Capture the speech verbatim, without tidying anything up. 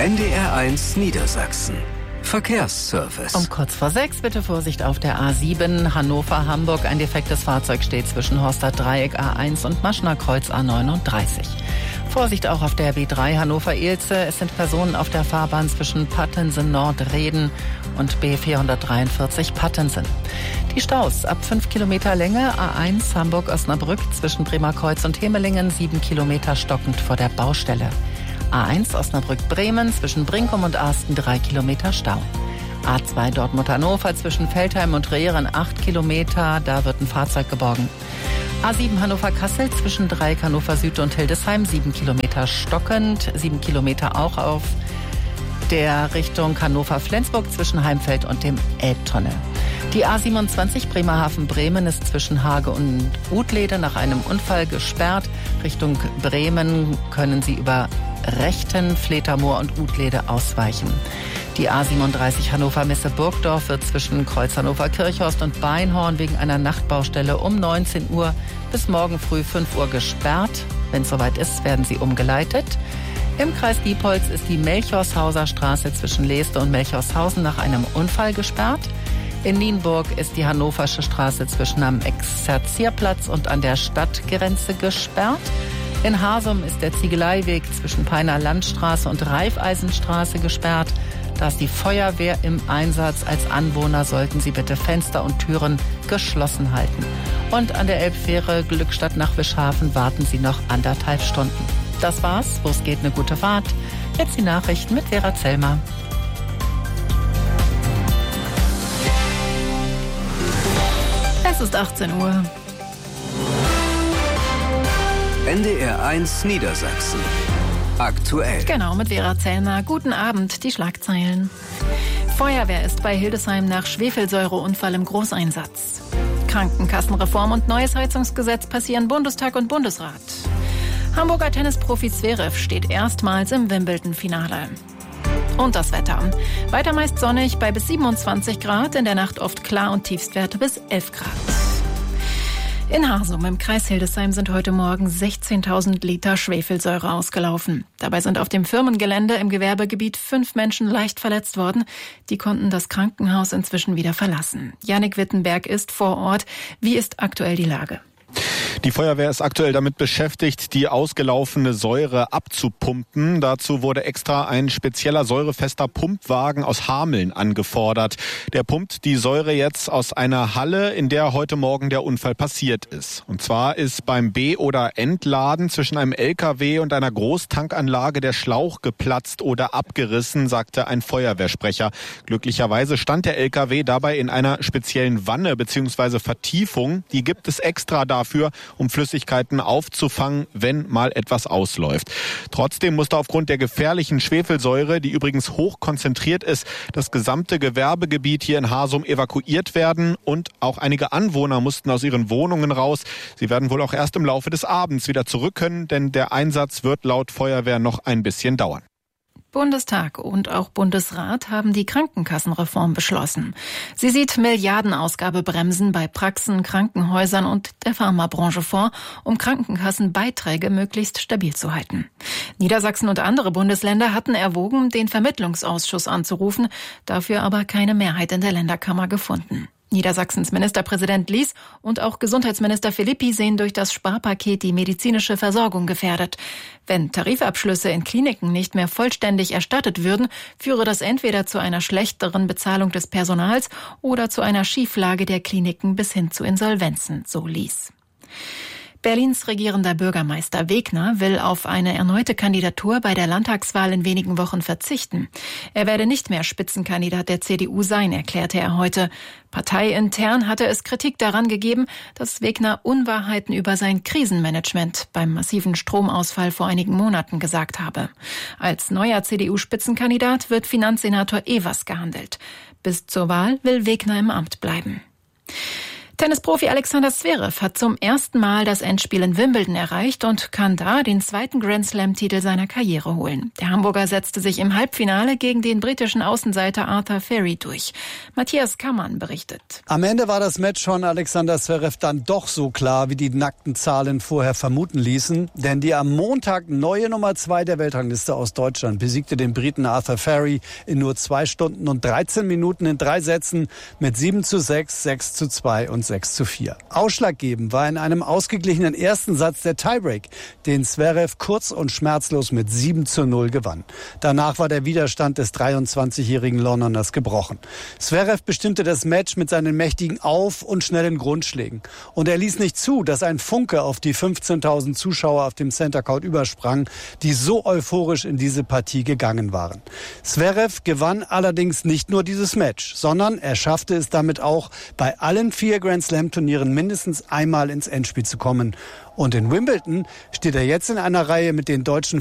N D R eins Niedersachsen. Verkehrsservice. Um kurz vor sechs bitte Vorsicht auf der A sieben Hannover-Hamburg. Ein defektes Fahrzeug steht zwischen Horster-Dreieck A eins und Maschner Kreuz A neununddreißig. Vorsicht auch auf der B drei Hannover-Ilze. Es sind Personen auf der Fahrbahn zwischen Pattensen-Nord-Reden und B vierhundertdreiundvierzig Pattensen. Die Staus ab fünf Kilometer Länge. A eins Hamburg-Osnabrück zwischen Bremerkreuz und Hemelingen, sieben Kilometer stockend vor der Baustelle. A eins Osnabrück-Bremen zwischen Brinkum und Arsten, drei Kilometer Stau. A zwei Dortmund-Hannover zwischen Veltheim und Rehren, acht Kilometer, da wird ein Fahrzeug geborgen. A sieben Hannover-Kassel zwischen Dreieck Hannover Süd und Hildesheim, sieben Kilometer stockend, sieben Kilometer auch auf der Richtung Hannover-Flensburg zwischen Heimfeld und dem Elbtunnel. Die A siebenundzwanzig Bremerhaven-Bremen ist zwischen Hage und Utlede nach einem Unfall gesperrt. Richtung Bremen können Sie über Rechten, Fledermoor und Utlede ausweichen. Die A siebenunddreißig Hannover-Messe-Burgdorf wird zwischen Kreuz Hannover-Kirchhorst und Beinhorn wegen einer Nachtbaustelle um neunzehn Uhr bis morgen früh fünf Uhr gesperrt. Wenn es soweit ist, werden sie umgeleitet. Im Kreis Diepholz ist die Melchorshauser Straße zwischen Leeste und Melchorshausen nach einem Unfall gesperrt. In Nienburg ist die Hannoversche Straße zwischen am Exerzierplatz und an der Stadtgrenze gesperrt. In Hasum ist der Ziegeleiweg zwischen Peiner Landstraße und Raiffeisenstraße gesperrt. Da ist die Feuerwehr im Einsatz. Als Anwohner sollten Sie bitte Fenster und Türen geschlossen halten. Und an der Elbfähre Glückstadt nach Wischhafen warten Sie noch anderthalb Stunden. Das war's. Wo es geht, eine gute Fahrt. Jetzt die Nachrichten mit Vera Zellmer. Es ist achtzehn Uhr. N D R eins Niedersachsen. Aktuell. Genau, mit Vera Zellmer. Guten Abend, die Schlagzeilen. Feuerwehr ist bei Hildesheim nach Schwefelsäureunfall im Großeinsatz. Krankenkassenreform und neues Heizungsgesetz passieren Bundestag und Bundesrat. Hamburger Tennisprofi Zverev steht erstmals im Wimbledon-Finale. Und das Wetter. Weiter meist sonnig bei bis siebenundzwanzig Grad, in der Nacht oft klar und Tiefstwerte bis elf Grad. In Hasum im Kreis Hildesheim sind heute Morgen sechzehntausend Liter Schwefelsäure ausgelaufen. Dabei sind auf dem Firmengelände im Gewerbegebiet fünf Menschen leicht verletzt worden. Die konnten das Krankenhaus inzwischen wieder verlassen. Jannik Wittenberg ist vor Ort. Wie ist aktuell die Lage? Die Feuerwehr ist aktuell damit beschäftigt, die ausgelaufene Säure abzupumpen. Dazu wurde extra ein spezieller säurefester Pumpwagen aus Hameln angefordert. Der pumpt die Säure jetzt aus einer Halle, in der heute Morgen der Unfall passiert ist. Und zwar ist beim B- oder Entladen zwischen einem L K W und einer Großtankanlage der Schlauch geplatzt oder abgerissen, sagte ein Feuerwehrsprecher. Glücklicherweise stand der L K W dabei in einer speziellen Wanne bzw. Vertiefung. Die gibt es extra dafür, um Flüssigkeiten aufzufangen, wenn mal etwas ausläuft. Trotzdem musste aufgrund der gefährlichen Schwefelsäure, die übrigens hoch konzentriert ist, das gesamte Gewerbegebiet hier in Hasum evakuiert werden und auch einige Anwohner mussten aus ihren Wohnungen raus. Sie werden wohl auch erst im Laufe des Abends wieder zurück können, denn der Einsatz wird laut Feuerwehr noch ein bisschen dauern. Bundestag und auch Bundesrat haben die Krankenkassenreform beschlossen. Sie sieht Milliardenausgabebremsen bei Praxen, Krankenhäusern und der Pharmabranche vor, um Krankenkassenbeiträge möglichst stabil zu halten. Niedersachsen und andere Bundesländer hatten erwogen, den Vermittlungsausschuss anzurufen, dafür aber keine Mehrheit in der Länderkammer gefunden. Niedersachsens Ministerpräsident Lies und auch Gesundheitsminister Philippi sehen durch das Sparpaket die medizinische Versorgung gefährdet. Wenn Tarifabschlüsse in Kliniken nicht mehr vollständig erstattet würden, führe das entweder zu einer schlechteren Bezahlung des Personals oder zu einer Schieflage der Kliniken bis hin zu Insolvenzen, so Lies. Berlins regierender Bürgermeister Wegner will auf eine erneute Kandidatur bei der Landtagswahl in wenigen Wochen verzichten. Er werde nicht mehr Spitzenkandidat der C D U sein, erklärte er heute. Parteiintern hatte es Kritik daran gegeben, dass Wegner Unwahrheiten über sein Krisenmanagement beim massiven Stromausfall vor einigen Monaten gesagt habe. Als neuer C D U-Spitzenkandidat wird Finanzsenator Evers gehandelt. Bis zur Wahl will Wegner im Amt bleiben. Tennisprofi Alexander Zverev hat zum ersten Mal das Endspiel in Wimbledon erreicht und kann da den zweiten Grand-Slam-Titel seiner Karriere holen. Der Hamburger setzte sich im Halbfinale gegen den britischen Außenseiter Arthur Ferry durch. Matthias Kammann berichtet. Am Ende war das Match von Alexander Zverev dann doch so klar, wie die nackten Zahlen vorher vermuten ließen. Denn die am Montag neue Nummer zwei der Weltrangliste aus Deutschland besiegte den Briten Arthur Ferry in nur zwei Stunden und dreizehn Minuten in drei Sätzen mit sieben zu sechs, sechs zu zwei und sechs zu vier. Ausschlaggebend war in einem ausgeglichenen ersten Satz der Tiebreak, den Zverev kurz und schmerzlos mit sieben zu null gewann. Danach war der Widerstand des dreiundzwanzigjährigen Londoners gebrochen. Zverev bestimmte das Match mit seinen mächtigen Auf- und schnellen Grundschlägen. Und er ließ nicht zu, dass ein Funke auf die fünfzehntausend Zuschauer auf dem Center Court übersprang, die so euphorisch in diese Partie gegangen waren. Zverev gewann allerdings nicht nur dieses Match, sondern er schaffte es damit auch, bei allen vier Grand Slam-Turnieren mindestens einmal ins Endspiel zu kommen. Und in Wimbledon steht er jetzt in einer Reihe mit den deutschen